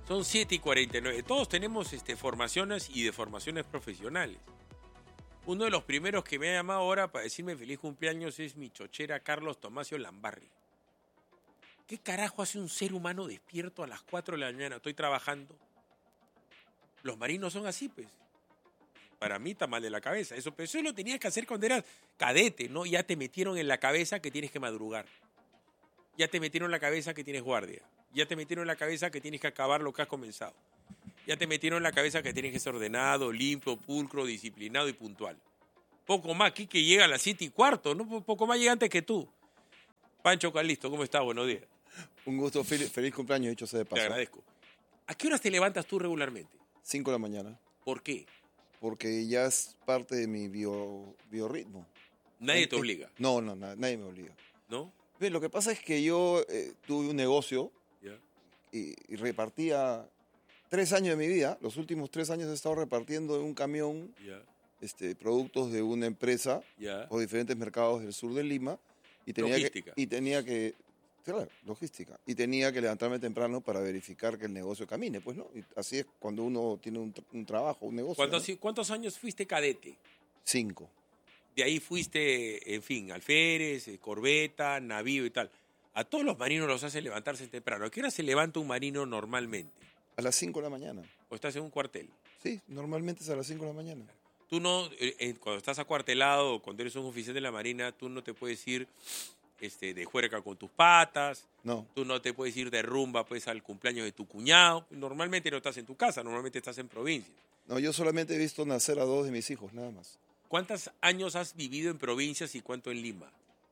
Son 7:49. Todos tenemos formaciones y deformaciones profesionales. Uno de los primeros que me ha llamado ahora para decirme feliz cumpleaños es mi chochera Carlos Tomasio Lambarri. ¿Qué carajo hace un ser humano despierto a las 4 de la mañana? Estoy trabajando. Los marinos son así, pues. Para mí está mal de la cabeza. Pero eso lo tenías que hacer cuando eras cadete, ¿no? Ya te metieron en la cabeza que tienes que madrugar. Ya te metieron en la cabeza que tienes guardia. Ya te metieron en la cabeza que tienes que acabar lo que has comenzado. Ya te metieron en la cabeza que tienes que ser ordenado, limpio, pulcro, disciplinado y puntual. Poco más aquí que llega a las 7:15, ¿no? Poco más llega antes que tú. Pancho Calisto, ¿cómo estás? Buenos días. Un gusto, feliz cumpleaños, dicho sea de paso. Te agradezco. ¿A qué horas te levantas tú regularmente? 5 de la mañana. ¿Por qué? Porque ya es parte de mi biorritmo. Nadie te obliga. No, nadie me obliga. ¿No? Ve, lo que pasa es que yo tuve un negocio Ya. y repartía 3 años de mi vida. Los últimos 3 años he estado repartiendo en un camión Ya. Productos de una empresa Ya. por diferentes mercados del sur de Lima. Logística. Logística. Y tenía que levantarme temprano para verificar que el negocio camine, pues, ¿no? Y así es cuando uno tiene un trabajo, un negocio. ¿Cuántos años fuiste cadete? 5. De ahí fuiste, en fin, alférez, corbeta, navío y tal. A todos los marinos los hace levantarse temprano. ¿A qué hora se levanta un marino normalmente? A las 5 de la mañana. ¿O estás en un cuartel? Sí, normalmente es a las 5 de la mañana. Tú no, cuando estás acuartelado o cuando eres un oficial de la Marina, tú no te puedes ir de juerga con tus patas. No. Tú no te puedes ir de rumba pues al cumpleaños de tu cuñado. Normalmente no estás en tu casa, normalmente estás en provincia. No, yo solamente he visto nacer a 2 de mis hijos, nada más. ¿Cuántos años has vivido en provincias y cuánto en Lima?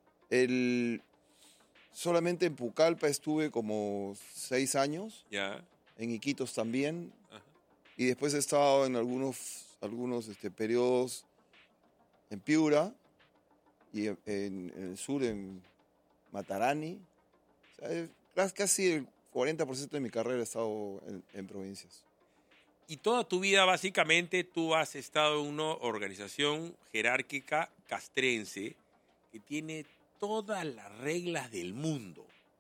Solamente en Pucallpa estuve como 6 años. Ya. En Iquitos también. Ajá. Y después he estado en algunos periodos en Piura y en el sur, en Matarani. O sea, casi el 40% de mi carrera he estado en provincias. Y toda tu vida, básicamente, tú has estado en una organización jerárquica castrense que tiene todas las reglas del mundo.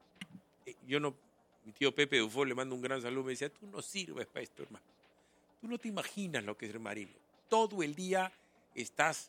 Mi tío Pepe Dufo le mando un gran saludo, me decía, tú no sirves para esto, hermano. Tú no te imaginas lo que es ser marino. Todo el día estás,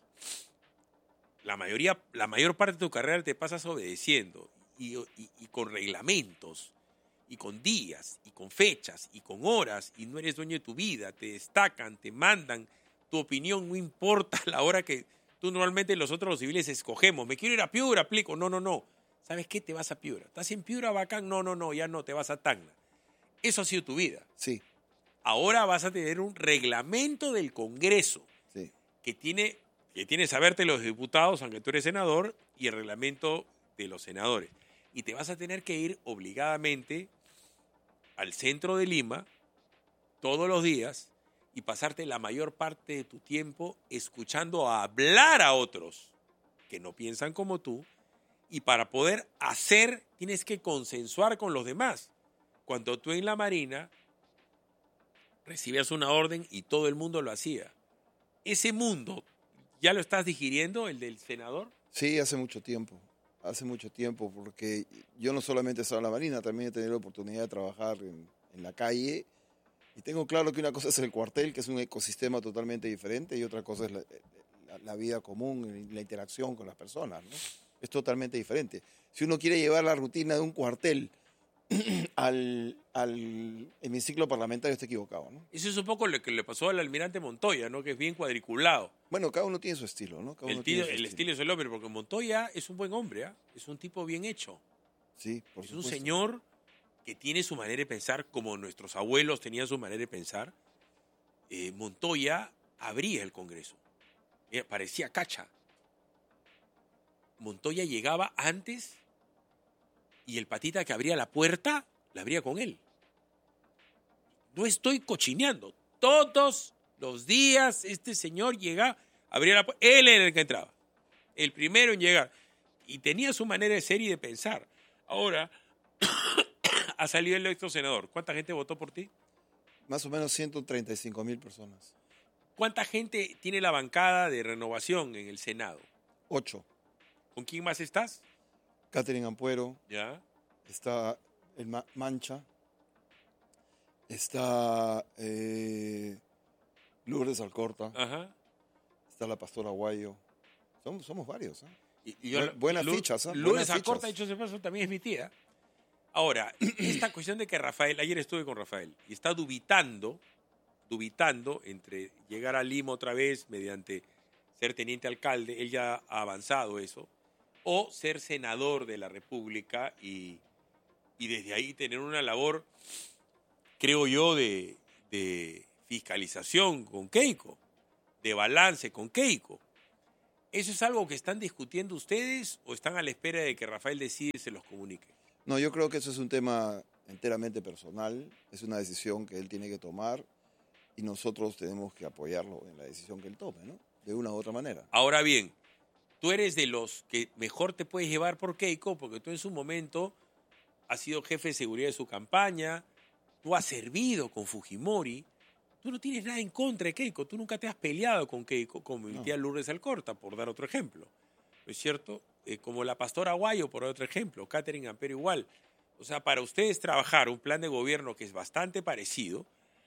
la mayor parte de tu carrera te pasas obedeciendo y con reglamentos, y con días, y con fechas, y con horas, y no eres dueño de tu vida, te destacan, te mandan, tu opinión no importa la hora que tú normalmente los civiles escogemos. Me quiero ir a Piura, aplico. No. ¿Sabes qué? Te vas a Piura. ¿Estás en Piura, bacán? No, ya no, te vas a Tacna. Eso ha sido tu vida. Sí. Ahora vas a tener un reglamento del Congreso Sí. que tiene que saberte los diputados, aunque tú eres senador, y el reglamento de los senadores. Y te vas a tener que ir obligadamente al centro de Lima todos los días y pasarte la mayor parte de tu tiempo escuchando hablar a otros que no piensan como tú, y para poder hacer tienes que consensuar con los demás. Cuando tú en la Marina recibías una orden y todo el mundo lo hacía. Ese mundo, ¿ya lo estás digiriendo, el del senador? Sí, hace mucho tiempo, porque yo no solamente he estado en la Marina, también he tenido la oportunidad de trabajar en la calle, y tengo claro que una cosa es el cuartel, que es un ecosistema totalmente diferente, y otra cosa es la vida común, la interacción con las personas, ¿no? Es totalmente diferente. Si uno quiere llevar la rutina de un cuartel al hemiciclo parlamentario, está equivocado, ¿no? Eso es un poco lo que le pasó al almirante Montoya, ¿no? Que es bien cuadriculado. Bueno, cada uno tiene su estilo, ¿no? El estilo es el hombre, porque Montoya es un buen hombre, ¿eh? Es un tipo bien hecho. Sí, por Es supuesto. un señor que tiene su manera de pensar, como nuestros abuelos tenían su manera de pensar. Montoya abría el Congreso. Parecía cacha. Montoya llegaba antes y el patita que abría la puerta, la abría con él. No estoy cochineando. Todos los días este señor llegaba, abría la puerta. Él era el que entraba. El primero en llegar. Y tenía su manera de ser y de pensar. Ahora, ha salido el electo senador. ¿Cuánta gente votó por ti? Más o menos 135,000 personas. ¿Cuánta gente tiene la bancada de renovación en el Senado? 8. ¿Con quién más estás? Catherine Ampuero, Ya. está el Mancha, Está Lourdes Alcorta, Ajá. está la Pastora Aguayo. Somos varios, ¿eh? Y yo, Buenas fichas, ¿eh? Lourdes Buenas Alcorta, fichas. dicho sea paso, también es mi tía. Ahora, esta cuestión de que Rafael, ayer estuve con Rafael, y está dubitando entre llegar a Lima otra vez mediante ser teniente alcalde, él ya ha avanzado eso, o ser senador de la República y desde ahí tener una labor, creo yo, de fiscalización con Keiko, de balance con Keiko. ¿Eso es algo que están discutiendo ustedes o están a la espera de que Rafael decide y se los comunique? No, yo creo que eso es un tema enteramente personal, es una decisión que él tiene que tomar y nosotros tenemos que apoyarlo en la decisión que él tome, ¿no? De una u otra manera. Ahora bien, tú eres de los que mejor te puedes llevar por Keiko porque tú en su momento has sido jefe de seguridad de su campaña, tú has servido con Fujimori, tú no tienes nada en contra de Keiko, tú nunca te has peleado con Keiko, como mi tía Lourdes Alcorta, por dar otro ejemplo, ¿no es cierto? Como la Pastora Aguayo, por dar otro ejemplo, Catherine Ampero igual. O sea, para ustedes trabajar un plan de gobierno que es bastante parecido,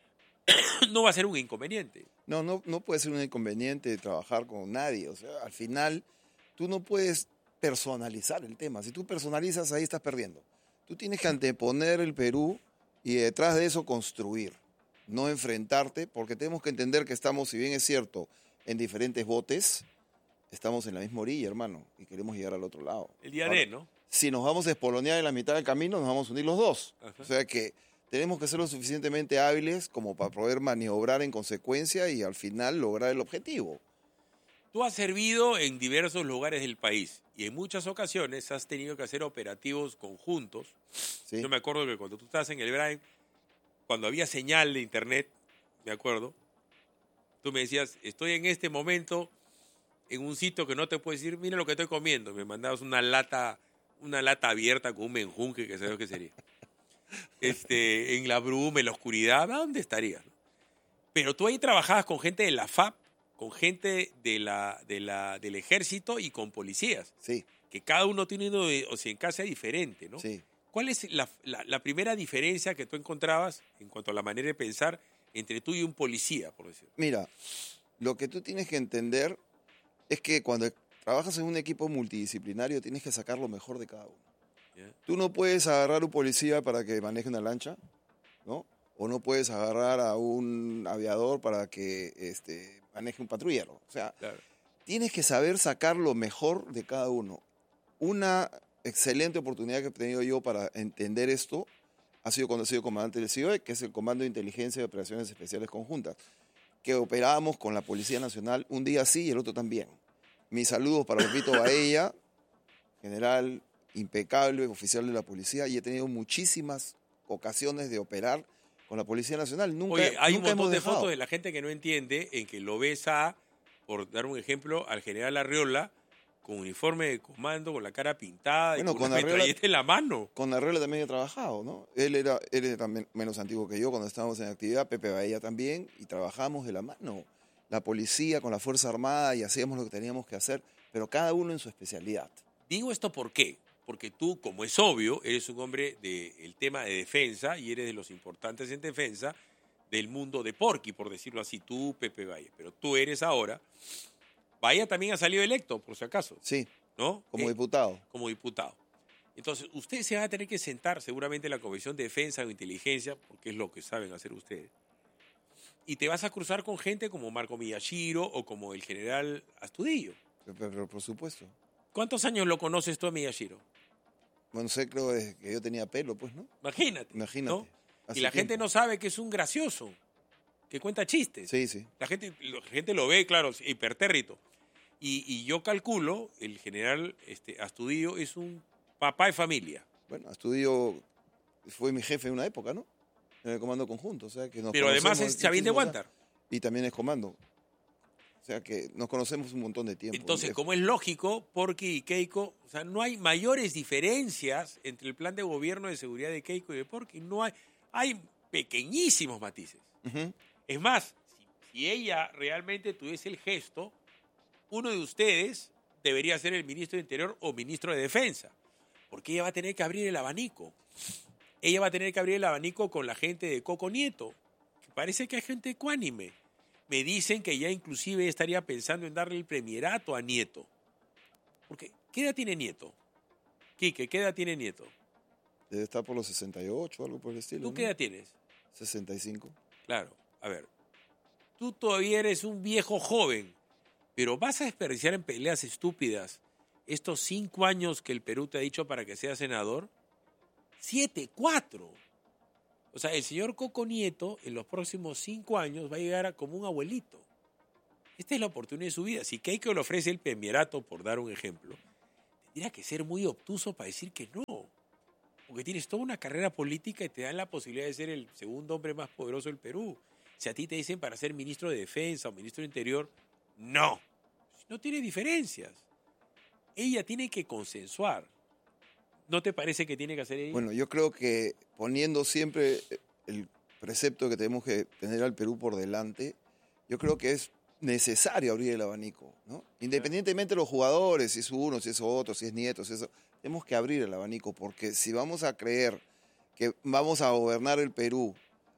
no va a ser un inconveniente. No puede ser un inconveniente trabajar con nadie. O sea, al final, tú no puedes personalizar el tema. Si tú personalizas, ahí estás perdiendo. Tú tienes que anteponer el Perú y detrás de eso construir, no enfrentarte, porque tenemos que entender que estamos, si bien es cierto, en diferentes botes, estamos en la misma orilla, hermano, y queremos llegar al otro lado. El día Ahora, de, ¿no? si nos vamos a espolonear en la mitad del camino, nos vamos a unir los dos. Ajá. O sea que tenemos que ser lo suficientemente hábiles como para poder maniobrar en consecuencia y al final lograr el objetivo. Tú has servido en diversos lugares del país y en muchas ocasiones has tenido que hacer operativos conjuntos. ¿Sí? Yo me acuerdo que cuando tú estabas en el Brain, cuando había señal de internet, me acuerdo, tú me decías, estoy en este momento en un sitio que no te puedes decir, mira lo que estoy comiendo. Me mandabas una lata abierta con un menjunje, que sabes qué sería. En la bruma, en la oscuridad, ¿a dónde estarías? Pero tú ahí trabajabas con gente de la FAP, con gente del ejército y con policías, Sí, que cada uno tiene uno o sea, en casa diferente, ¿no? sí. ¿Cuál es la primera diferencia que tú encontrabas en cuanto a la manera de pensar entre tú y un policía, por decirlo? Mira, lo que tú tienes que entender es que cuando trabajas en un equipo multidisciplinario tienes que sacar lo mejor de cada uno. ¿Ya? Tú no puedes agarrar un policía para que maneje una lancha, ¿no? O no puedes agarrar a un aviador para que maneje un patrullero. O sea, Claro. tienes que saber sacar lo mejor de cada uno. Una excelente oportunidad que he tenido yo para entender esto ha sido cuando he sido comandante del CIOE, que es el Comando de Inteligencia y Operaciones Especiales Conjuntas, que operábamos con la Policía Nacional un día sí y el otro también. Mis saludos para Pepito Baella, general impecable, oficial de la policía, y he tenido muchísimas ocasiones de operar con la Policía Nacional. Nunca, Oye, hay un nunca hemos montón de dejado. fotos de la gente que no entiende en que lo ves por dar un ejemplo, al general Arriola con uniforme de comando, con la cara pintada y Bueno, con con una Arriola- metralleta en la mano. Con Arreola también he trabajado, ¿no? Él era también menos antiguo que yo cuando estábamos en actividad, Pepe Bahía también, y trabajamos de la mano. La policía con la Fuerza Armada y hacíamos lo que teníamos que hacer, pero cada uno en su especialidad. Digo esto ¿por qué? Porque tú, como es obvio, eres un hombre del tema de defensa y eres de los importantes en defensa del mundo de Porky, por decirlo así, tú, Pepe Valle. Pero tú eres ahora. Bahía también ha salido electo, por si acaso, Sí, ¿no? como diputado. Como diputado. Entonces, ustedes se van a tener que sentar seguramente en la Comisión de Defensa o Inteligencia, porque es lo que saben hacer ustedes. Y te vas a cruzar con gente como Marco Miyashiro o como el general Astudillo. Pero por supuesto. ¿Cuántos años lo conoces tú a Miyashiro? Bueno, sé, creo desde que yo tenía pelo, pues, ¿no? Imagínate. Imagínate. ¿no? Hace Y la gente tiempo. no sabe que es un gracioso, que cuenta chistes. Sí, sí. La gente lo ve, claro, hipertérrito. Y yo calculo, el general Astudillo es un papá de familia. Bueno, Astudillo fue mi jefe en una época, ¿no? En el comando conjunto, o sea que nos Pero además conocemos es Chavín de muchísimos Huántar. años. Y también es comando. O sea que nos conocemos un montón de tiempo. Entonces, como es lógico, Porky y Keiko, o sea, no hay mayores diferencias entre el plan de gobierno de seguridad de Keiko y de Porky. No hay pequeñísimos matices. Ujú. Es más, si ella realmente tuviese el gesto, uno de ustedes debería ser el ministro de Interior o ministro de Defensa, porque ella va a tener que abrir el abanico. ella va a tener que abrir el abanico con la gente de Coco Nieto, que parece que hay gente ecuánime. Me dicen que ya inclusive estaría pensando en darle el premierato a Nieto. Porque, ¿qué edad tiene Nieto? Quique, ¿qué edad tiene Nieto? Debe estar por los 68, algo por el estilo. ¿Tú qué edad tienes? 65. Claro, a ver. Tú todavía eres un viejo joven, pero vas a desperdiciar en peleas estúpidas estos 5 años que el Perú te ha dicho para que seas senador. 7, 4. O sea, el señor Coco Nieto en los próximos 5 años va a llegar a como un abuelito. Esta es la oportunidad de su vida. Si Keiko le ofrece el premierato, por dar un ejemplo, tendría que ser muy obtuso para decir que no. Porque tienes toda una carrera política y te dan la posibilidad de ser el segundo hombre más poderoso del Perú. Si a ti te dicen para ser ministro de Defensa o ministro de Interior, no. No tiene diferencias. Ella tiene que consensuar. ¿No te parece que tiene que hacer ella? Bueno, yo creo que poniendo siempre el precepto que tenemos que tener al Perú por delante, yo creo que es necesario abrir el abanico, ¿no? Independientemente de los jugadores, si es uno, si es otro, si es Nieto, si es eso, tenemos que abrir el abanico, porque si vamos a creer que vamos a gobernar el Perú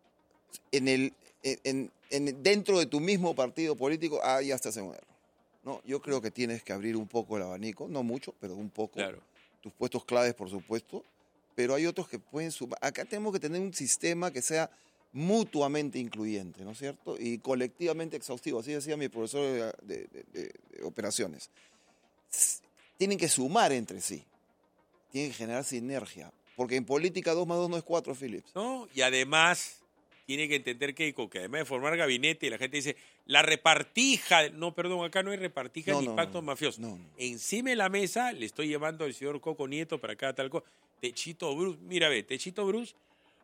dentro de tu mismo partido político, ya estás en un error. No, yo creo que tienes que abrir un poco el abanico, no mucho, pero un poco. Claro. Tus puestos claves, por supuesto, pero hay otros que pueden sumar. Acá tenemos que tener un sistema que sea mutuamente incluyente, ¿no es cierto? Y colectivamente exhaustivo, así decía mi profesor de operaciones. Tienen que sumar entre sí, tienen que generar sinergia, porque en política 2 más 2 no es 4, Phillips. ¿No? Y además, tiene que entender Keiko, que además de formar gabinete, la gente dice, la repartija, no, perdón, acá no hay repartija ni pactos mafiosos. No. Encima de la mesa le estoy llevando al señor Coco Nieto para acá, tal cosa. Techito Bruce, mira, ve, Techito Bruce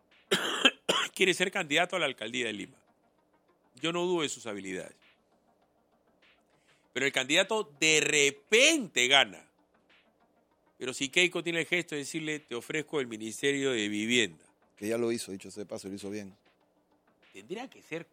quiere ser candidato a la alcaldía de Lima. Yo no dudo de sus habilidades. Pero el candidato de repente gana. Pero si Keiko tiene el gesto de decirle, te ofrezco el Ministerio de Vivienda. Que ya lo hizo, dicho sea de paso, lo hizo bien. Tendría que ser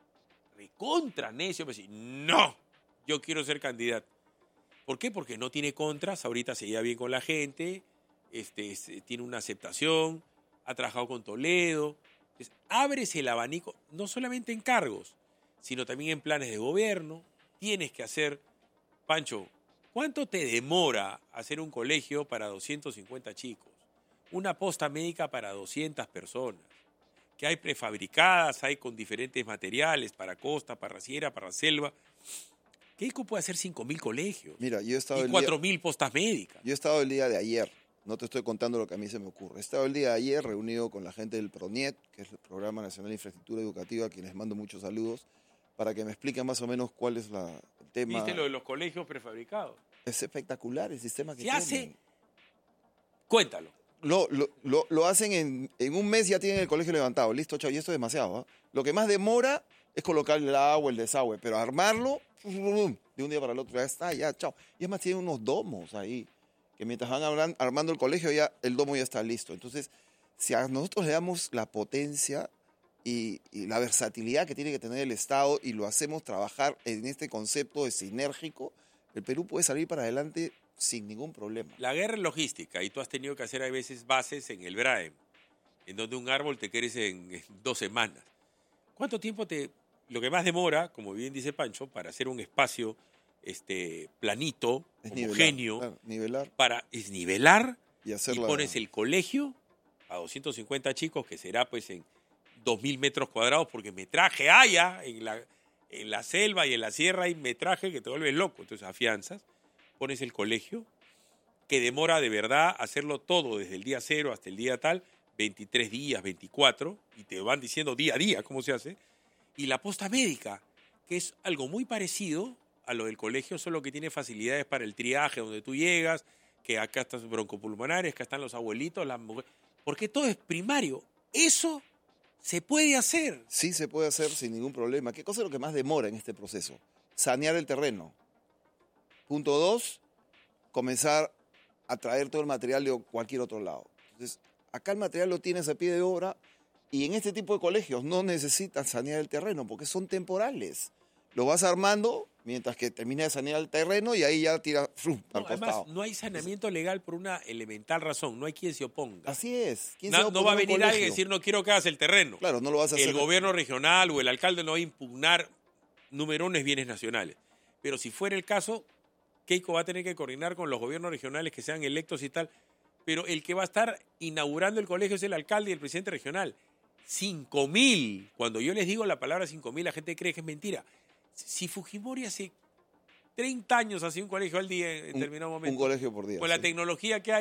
recontra necio para decir, no, yo quiero ser candidato. ¿Por qué? Porque no tiene contras, ahorita se lleva bien con la gente, tiene una aceptación, ha trabajado con Toledo. Entonces, abres el abanico, no solamente en cargos, sino también en planes de gobierno. Tienes que hacer, Pancho, ¿cuánto te demora hacer un colegio para 250 chicos? Una posta médica para 200 personas. Que hay prefabricadas, hay con diferentes materiales, para costa, para sierra, para selva. Keiko puede hacer 5.000 colegios. Mira, yo he estado y 4.000 postas médicas. Yo he estado el día de ayer, no te estoy contando lo que a mí se me ocurre. He estado el día de ayer reunido con la gente del PRONIET, que es el Programa Nacional de Infraestructura Educativa, a quienes mando muchos saludos, para que me expliquen más o menos cuál es el tema. ¿Viste lo de los colegios prefabricados? Es espectacular el sistema que tienen. Se hace... Cuéntalo. Lo hacen en un mes, ya tienen el colegio levantado. Listo, chao. Y esto es demasiado. Lo que más demora es colocar el agua, el desagüe, pero armarlo de un día para el otro ya está, ya, chao. Y es más, tienen unos domos ahí, que mientras van armando el colegio, ya el domo ya está listo. Entonces, si a nosotros le damos la potencia y la versatilidad que tiene que tener el Estado y lo hacemos trabajar en este concepto de sinérgico, el Perú puede salir para adelante sin ningún problema. La guerra es logística y tú has tenido que hacer a veces bases en el Braem, en donde un árbol te crece en 2 semanas. ¿Cuánto tiempo lo que más demora, como bien dice Pancho, para hacer un espacio planito, es homogéneo, nivelar. Es nivelar y pones el colegio a 250 chicos, que será pues en 2.000 metros cuadrados, porque metraje haya en la selva y en la sierra hay metraje que te vuelves loco. Entonces afianzas, pones el colegio, que demora de verdad hacerlo todo desde el día 0 hasta el día tal, 23 días, 24, y te van diciendo día a día cómo se hace. Y la posta médica, que es algo muy parecido a lo del colegio, solo que tiene facilidades para el triaje, donde tú llegas, que acá están broncopulmonares, acá están los abuelitos, las mujeres, porque todo es primario. Eso se puede hacer. Sí, se puede hacer sin ningún problema. ¿Qué cosa es lo que más demora en este proceso? Sanear el terreno. Punto 2, comenzar a traer todo el material de cualquier otro lado. Entonces, acá el material lo tienes a pie de obra y en este tipo de colegios no necesitas sanear el terreno porque son temporales. lo vas armando mientras que termina de sanear el terreno y ahí ya tira al Además, costado. no hay saneamiento legal por una elemental razón. No hay quien se oponga. Así es. ¿Quién se No va a oponer venir un alguien a colegio? decir no quiero que hagas el terreno. Claro, no lo vas a hacer. El gobierno regional o el alcalde no va a impugnar numerones bienes nacionales. Pero si fuera el caso, Keiko va a tener que coordinar con los gobiernos regionales que sean electos y tal. Pero el que va a estar inaugurando el colegio es el alcalde y el presidente regional. 5.000. Cuando yo les digo la palabra 5.000, la gente cree que es mentira. Si Fujimori hace 30 años hacía un colegio al día en determinado momento. Un colegio por día. Con la sí. tecnología que hay,